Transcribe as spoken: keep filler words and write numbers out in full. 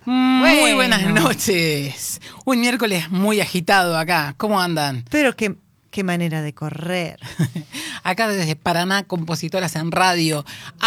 Muy Bueno. buenas noches. Un miércoles muy agitado acá. ¿Cómo andan? Pero qué, qué manera de correr. Acá desde Paraná, Compositoras en Radio.